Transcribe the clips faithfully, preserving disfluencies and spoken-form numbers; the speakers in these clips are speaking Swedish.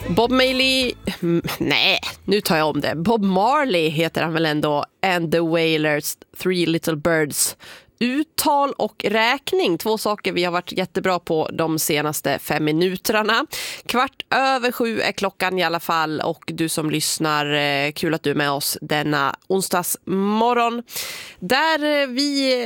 Bob Marley, nej, nu tar jag om det. Bob Marley heter han väl ändå. And the Wailers, Three Little Birds. Uttal och räkning, två saker vi har varit jättebra på de senaste fem minuterna. Kvart över sju är klockan i alla fall, och du som lyssnar, kul att du är med oss denna onsdagsmorgon. Där vi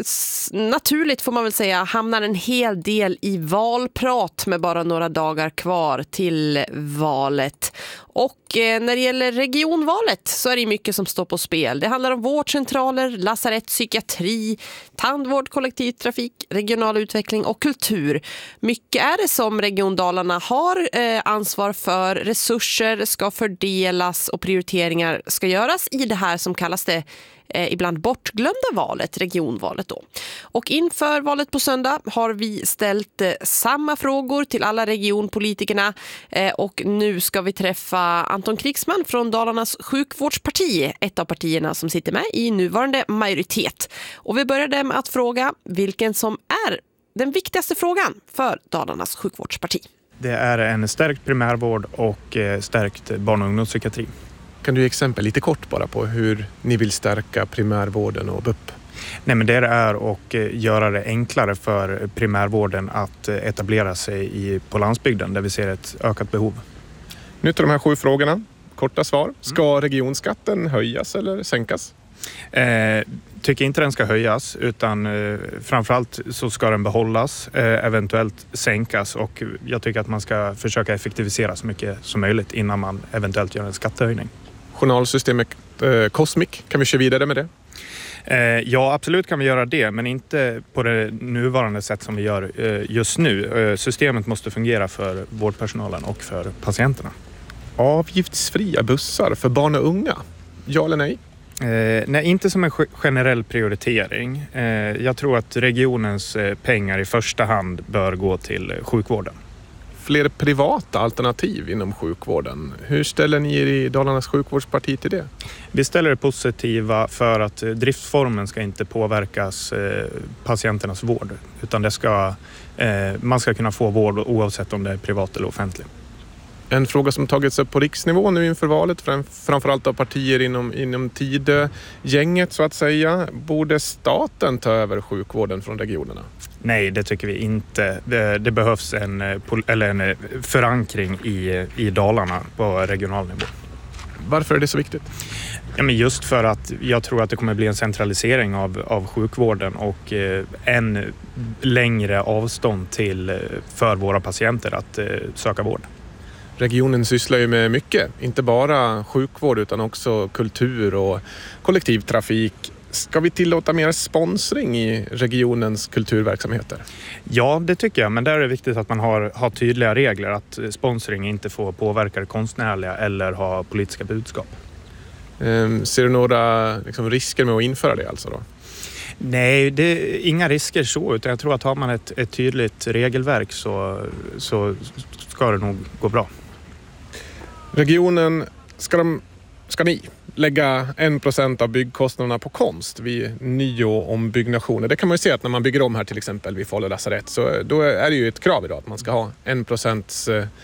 naturligt, får man väl säga, hamnar en hel del i valprat med bara några dagar kvar till valet. Och när det gäller regionvalet så är det mycket som står på spel. Det handlar om vårdcentraler, lasarett, psykiatri, tandvård, kollektivtrafik, regional utveckling och kultur. Mycket är det som Region Dalarna har eh, ansvar för. Resurser ska fördelas och prioriteringar ska göras i det här som kallas det eh, ibland bortglömda valet, regionvalet då. Och inför valet på söndag har vi ställt eh, samma frågor till alla regionpolitikerna eh, och nu ska vi träffa Anton Krigsman från Dalarnas sjukvårdsparti, ett av partierna som sitter med i nuvarande majoritet. Och vi började med att fråga vilken som är den viktigaste frågan för Dalarnas sjukvårdsparti. Det är en stärkt primärvård och stärkt barn- och ungdomspsykiatri. Kan du ge exempel lite kort bara på hur ni vill stärka primärvården och B U P? Nej, men det är att göra det enklare för primärvården att etablera sig i, på landsbygden där vi ser ett ökat behov. Nu till de här sju frågorna. Korta svar. Ska regionskatten höjas eller sänkas? Eh, tycker inte den ska höjas, utan eh, framförallt så ska den behållas, eh, eventuellt sänkas, och jag tycker att man ska försöka effektivisera så mycket som möjligt innan man eventuellt gör en skattehöjning. Journalsystemet eh, Cosmic, kan vi köra vidare med det? Eh, ja, absolut kan vi göra det, men inte på det nuvarande sätt som vi gör eh, just nu. Eh, systemet måste fungera för vårdpersonalen och för patienterna. Avgiftsfria bussar för barn och unga? Ja eller nej? Eh, nej, inte som en generell prioritering. Eh, jag tror att regionens eh, pengar i första hand bör gå till eh, sjukvården. Fler privata alternativ inom sjukvården. Hur ställer ni er i Dalarnas sjukvårdsparti till det? Vi ställer det positiva för att eh, driftformen ska inte påverkas eh, patienternas vård, utan det ska, eh, man ska kunna få vård oavsett om det är privat eller offentlig. En fråga som tagits upp på riksnivå nu inför valet, framförallt av partier inom, inom tidgänget så att säga. Borde staten ta över sjukvården från regionerna? Nej, det tycker vi inte. Det, det behövs en, eller en förankring i, i Dalarna på regional nivå. Varför är det så viktigt? Ja, men just för att jag tror att det kommer bli en centralisering av, av sjukvården och eh, en längre avstånd till, för våra patienter att eh, söka vård. Regionen sysslar ju med mycket, inte bara sjukvård utan också kultur och kollektivtrafik. Ska vi tillåta mer sponsring i regionens kulturverksamheter? Ja, det tycker jag, men där är det viktigt att man har, har tydliga regler, att sponsring inte får påverka det konstnärliga eller ha politiska budskap. Ehm, ser du några liksom, risker med att införa det alltså då? Nej, det är inga risker så, utan jag tror att har man ett, ett tydligt regelverk så, så ska det nog gå bra. Regionen, ska, de, ska ni lägga en procent av byggkostnaderna på konst vid ny- och ombyggnationer? Det kan man ju se att när man bygger om här till exempel vid Falu lasarett, så då är det ju ett krav idag att man ska ha en procents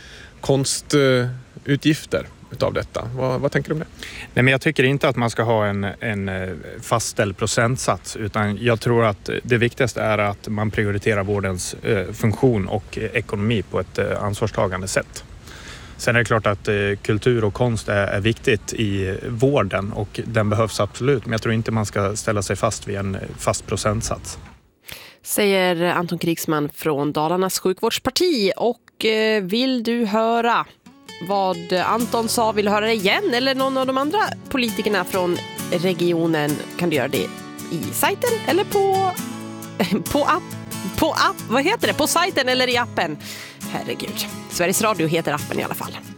konstutgifter utav detta. Vad, vad tänker du om det? Nej, men jag tycker inte att man ska ha en, en fastställd procentsats, utan jag tror att det viktigaste är att man prioriterar vårdens eh, funktion och eh, ekonomi på ett eh, ansvarstagande sätt. Sen är det klart att eh, kultur och konst är, är viktigt i vården och den behövs absolut, men jag tror inte man ska ställa sig fast vid en fast procentsats. Säger Anton Krigsman från Dalarnas sjukvårdsparti. Och eh, vill du höra vad Anton sa, vill höra det igen eller någon av de andra politikerna från regionen, kan du göra det i sajten eller på på app, på app, vad heter det? På sajten eller i appen. Herregud. Sveriges Radio heter appen i alla fall.